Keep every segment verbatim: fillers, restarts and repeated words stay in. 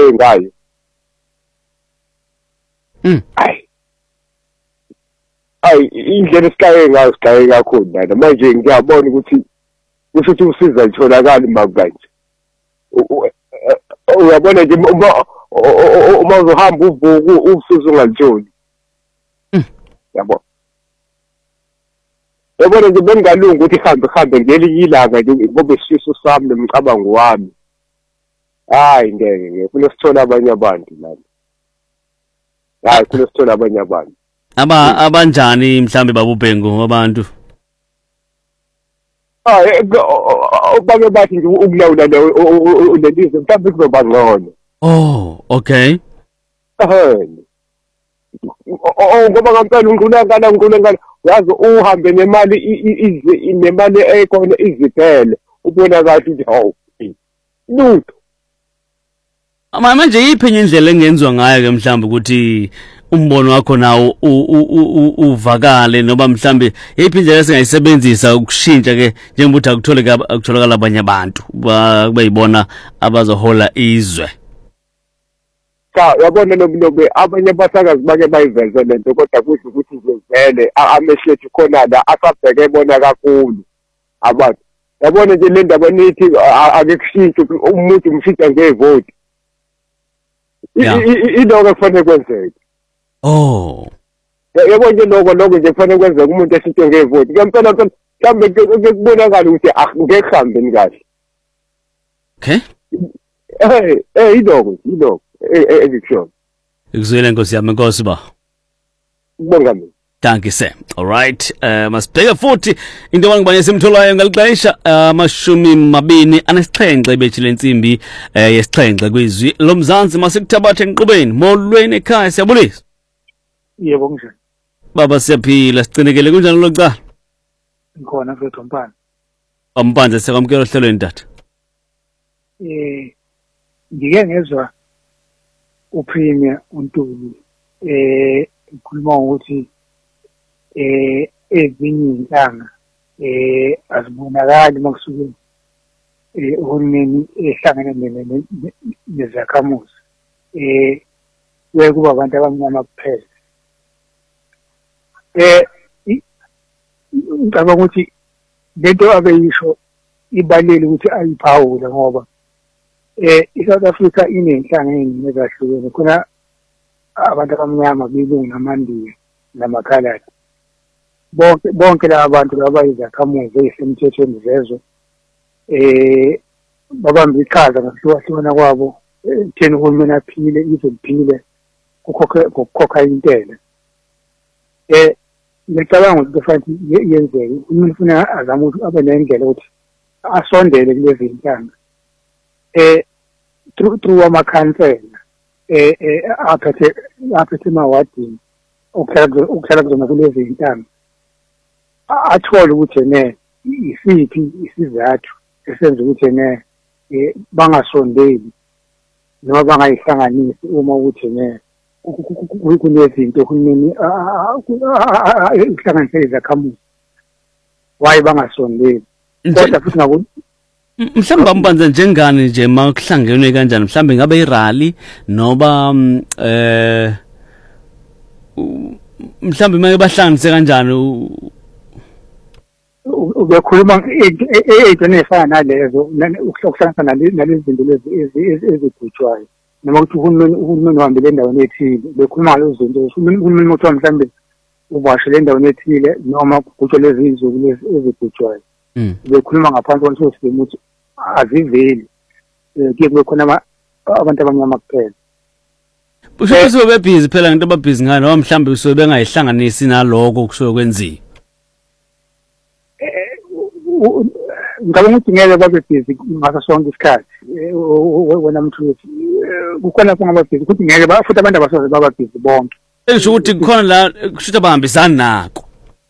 esikaye ngayo. Mm. Ay. Ay indlela esikaye ngayo sikaye kakhulu nana manje ngiyabona ukuthi kusho usiza litholakala makanje. Uyabona nje uma uma uzohamba uvuka usizo ungalitholi. Yabo. Yabona nje bengalungi ukuthi ihambe ihambe ngelinye ilanga nje ngoba isifiso sami nomcabango wami. Hayi ngeke ngeke kule sithola abanye abantu lana. Hayi kule sithola abanye abantu. Aba abanjani mhlambe babubhengu abantu? Hayi bake bathi nje ukulawula lelizwe mhlawumbe kuzoba ngcono. Oh, okay. Eh. Oh ngoba ngempela unqulangana unqulangana yazi uhambe nemali izi nemali ekhona iziphele ubona kahle ukuthi hawu lutho. Manje yiphi indlela engenziwa ngayo ke mhlambe ukuthi umbono wakho nawo uvakale noma mhlambe yiphi indlela esingayisebenzisa ukushintsha ke njengoba uthi akutholeke akutholakala abanye abantu bayibona abazohola izwe? Cha yabona nobunobe abanye abasakazi bake bayiveze lento kodwa kusho ukuthi nje vele amehlethu khona la asabheke bona kakhulu abantu yabona nje le ndaba nithi ake kushintshe umuntu umshintsha ngevoti iloko kufanele kwenzeke. Oh yebo nje lokho lokho nje kufanele kwenzeke umuntu eshintshe ngevoti ngempela mhlambe kubonakala ukuthi angeke hambeni kahle. Okay eh eh iloko iloko ezikusho ikuzwele nkosi yami nkosi ba kubonga mina. Thank you sir. All right. Uh, masibheke futhi into abangibanye simtholayo ngalixesha amashumi mabini anesixhenxe bethile insimbi yesixhenxe kwizwi lomzansi masikuthabathe enqubeni molweni ekhaya siyabulisa. Yebo kunjani? Baba siyaphila sicinekele kunjani lo cala? Ngikhona mfethu Mpanda. Ampandla siyakwamukela ohlelweni tata. Eh ngike ngezwa uPremier uNtuli eh ukhuluma ukuthi eh ezinye inhlanga eh azibonakali makusuke eh uhulumeni ehlangene nezakhamuzi eh kuba abantu abamnyama kuphela. Eh ngicabanga ukuthi lento abeyisho ibalele ukuthi ayiphawula ngoba eh iSouth Africa inenhlanga eziningi ezahlukene khona abantu abamnyama bilungu namandiya namakhaladi bonke bonke laba bantu laba izakhamuzi ezisemthethweni zezo eh babamba iqhaza ngokuhlukana kwabo thina uhulumeni aphile izwe liphile kukhokha ukukhokha intela. Eh ngicabanga ukuthi kufanele yenzeke uhulumeni ufuna azama ukuthi abe nendlela ukuthi asondele kulezi inhlanga eh through through amakhansela eh aphethe aphethe mawadini ukuhlala ukuhlala kuzona kulezi inhlanga athole ukuthi ne isiphi isizathu esenza ukuthi ne bangasondeli noma bangayihlanganisi uma ukuthi ne kunezinto uhulumeni ihlanganise izakhamuzi why bangasondeli kodwa futhi ngakho mhlawumbe ambanza njengani nje makuhlangenwe kanjani mhlawumbe ngabe irally noba eh mhlawumbe make bahlanganise kanjani ubekhuluma ey'ntweni ey'fana nalezo ukuhlanganisa nalezi zinto lezi ezigutshwayo noma ukuthi uhulumeni uhulumeni uhambele endaweni ethile bekhuluma ngalezo zinto uhulumeni kuthiwa mhlawumbe ubashele endaweni ethile noma kugutshwa lezi izinsuku lezi ezigutshwayo bekhuluma ngaphansi kwaleso simo ukuthi aziveli kuye kube khona abantu abamnyama kuphela. Usho ukuthi bebhizi phela ngento ababhizi ngayo noma mhlawumbe usuke bengayihlanganisi naloko kusuke kwenziwa. Ngicabanga ukuthi ngeke babe busy ngaso sonke isikhathi wena mthuthi kukhona kungaba busy futhi ngeke futhi abantu abasoze baba busy bonke. Esho ukuthi kukhona la kushuthi abahambisani nako.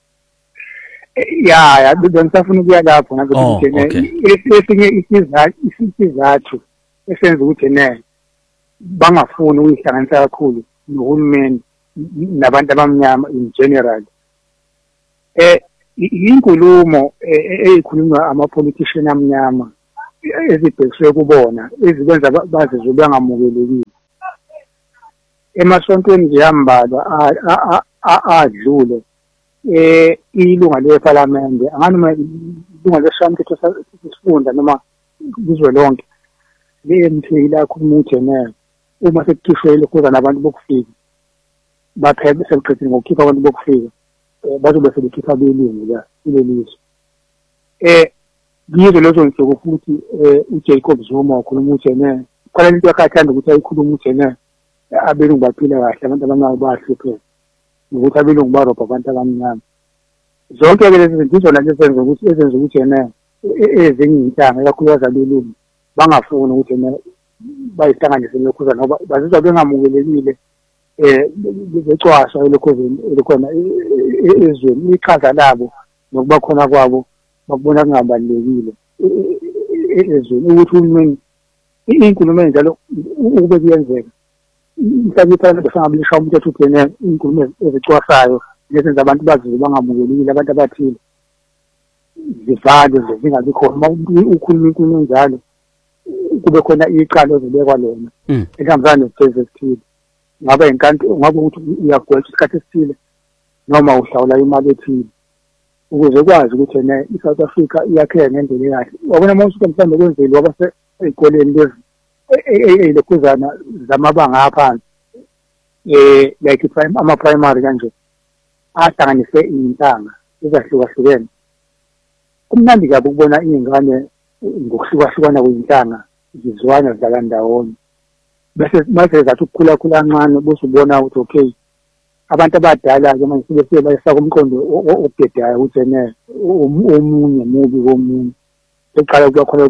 Ya ya bengisafuna ukuya lapho ngabe ukuthi esinye isizathu isizathu esenza ukuthi ne bangafuni ukuyihlanganisa kakhulu nohulumeni nabantu abamnyama in general eh inkulumo eyikhulunywa ama-politician amnyama ezibhekiswe kubona ezibenza bazizwe bangamukelekile emasontweni nje ambalwa adlule eh ilunga leParliament anganoma ilunga leshamthetho sesifunda noma izwe lonke le M P la khuluma uJenel uma sekukhishwe kuza nabantu bokufika baphebe seliqedile ngokukhipha abantu bokufika bazobe sebekhipha belungu la kulelizwe eh yizo lezo nsuku futhi uJacob Zuma ukhuluma uJenel khona into yakhathanda ukuthi ayikhuluma uJenel abelungu baphila kahle abantu abanabo bahlupheka ukuthi abelungu barobha abantu abamnyama zonke ke lezi zinto izona ezenza ukuthi ezenza ukuthi yena ezinye intanga kakhulukazi abelungu bangafuni ukuthi yena bayihlanganise lokho ngoba bazizwa bengamukelekile eh becwaswa lokho elikhona ezweni iqhaza labo nokuba khona kwabo bakubona kungabalekile ezweni ukuthi umeni inkulumo njalo ube kuyenzeka mhlawumbe phela besangabilisha umuntu ethi uthena inkulumo ezicwasayo lezenza abantu baziwe bangamukelekile abantu abathile zivale zingabi khona ukhuluma inkulumo njalo kube khona iqalo ezibekwa lona ehambisana nesizwe esithile ngabe inkanti ngabe ukuthi uyagwetha isikhathi esithile noma uhlawula imali ethile ukuze ukwazi ukuthi yena iSouth Africa iyakheka ngendlela kahle wabona manje ukuthi mhlawumbe kwenzeli waba seyikoleni lezi eyilekhuzana zamabanga aphansi eh like prime ama primary kanje ahlanganise intanga ezahlukahlukene kumnandi kabi ukubona izingane ngokuhlukahlukana kwezintanga zizwana zidlala ndawonye bese mase zathi ukukhula khula kancane bose ubona ukuthi okay abantu abadala ke manje sibe bayifaka umqondo obhedayo ukuthi yena omunye mubi komunye eqala kuba khona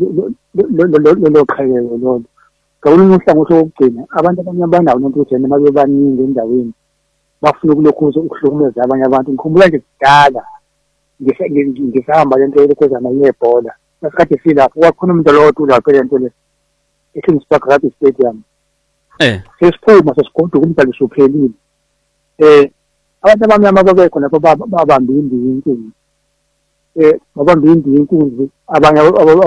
lo qhayelo lo ngawulunga uhlangothi wokugcina abantu abanye abanawo nento ukuthi yena babe baningi endaweni bafuna ukulokhuza ukuhlukumeza abanye abantu ngikhumbula nje kudala ngisahamba lento elikhozana yebhola ngasikhathi silapho kwakhona umuntu lo othula phela into le eKings Park Rugby Stadium eh sesiphuma sesigoduka umdlalo usuphelile eh abantu abamnyama babekho lapho babamba indini inkulu eh babamba indini inkulu abanye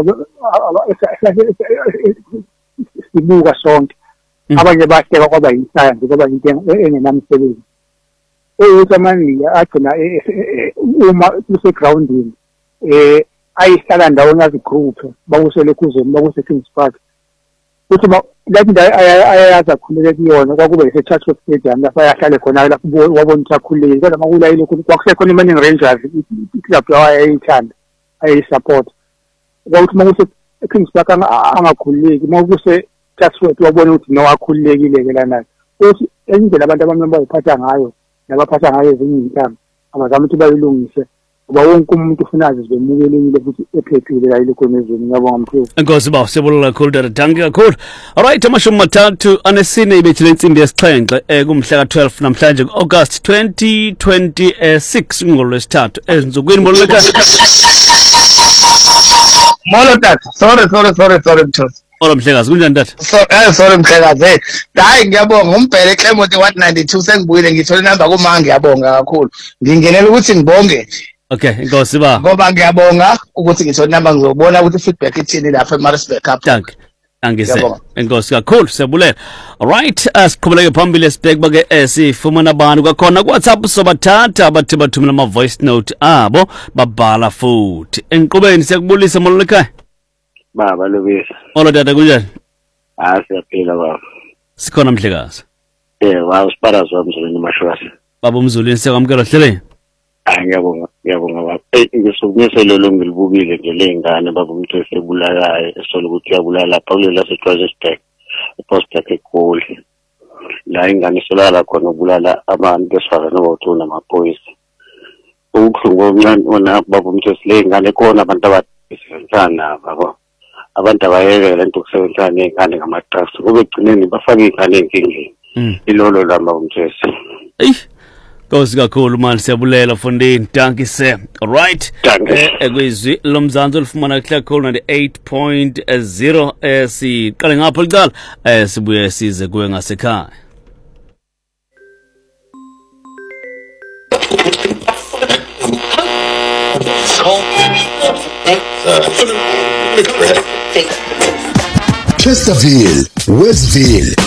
sibuka sonke abanye bahleka kwaba yinsaya nje kwaba into engenamsebenzi uTamani agcina uma kuse groundini eh ayihlala ndawonye azigroup bakusele kuzweni bakuse Kings Park uthi lapho indawo ayayazi akhuleke kuyona kwakube ise Chatsworth Stadium lapho ayahlale khona lapho wabona ukuthi akhuleke kodwa makula yile kwakusekhona iManning Rangers iclub ayayithanda ayisupport ukuthi makuse Kings Park angakhuleki makuse Chatsworth wabona ukuthi no akhulekile ke lana uthi indlela abantu abamnyama bayiphatha ngayo nabaphatha ngayo ezinye intanga abazama ukuthi bayilungise kuba wonke umuntu ufuna azizemukelekile futhi ephephile la ilokho nezweni ngiyabonga mkhulu enkosi ba sibulala kakhulu dada danke kakhulu alright amashumi mathathu anesine ibethile insimbi yesixhenxe kumhla ka twelve namhlanje August twenty twenty-six ngolwesithathu ezinsukwini moleka molo tata sorry sorry sorry sorry mthosi Olo Mhlekazi kunjani tata? So eh sorry Mhlekazi. Hayi ngiyabonga umbhele Clement one ninety-two sengibuyile ngithole number kuma ngiyabonga kakhulu. Ngingenela ukuthi ngibonge. Okay, inkosi ba. Ngoba ngiyabonga ukuthi ngithole number ngizobona ukuthi feedback ithini lapha eMaritzburg Cup. Thank. Angise. Inkosi kakhulu siyabulela. Alright, asiqhubeleke phambili sibheke ke esifumana abantu kwakhona ku WhatsApp sobathatha abathi bathumela ama voice note abo babhala futhi. Enqubeni siyakubulisa moleka. Baba Lubisi. Olo dada kunjani? Ah siyaphila baba. Sikhona Mhlekazi. Eh wa usipara zomzulu mashwasi. Baba umzulu siyakwamukela hleleni. Ah ngiyabonga ngiyabonga baba. Eh ngisukumise lelo ngilibukile nje lengane baba umuntu esebulalayo esola ukuthi uyabulala lapha kulela seJohannesburg. Postback eGoli. La ingane isolala khona ubulala abantu besifazana nobathuna amaphoyisa. Ukuhlungu omncane ona baba umuntu esilengane khona abantu abasebenzana baba. Abantu abayeke lento kusebenzana nezingane ngamatrust kube gcineni bafake izingane enkingeni ilolo lama umthesi ey Nkosi kakhulu manje siyabulela Fondini thank you sir alright ekwizwi lomzansi olifumana kuhla kakhulu ninety-eight point zero eh siqale ngapho licala eh sibuye size kuwe ngasekhaya Chesterfield, Westville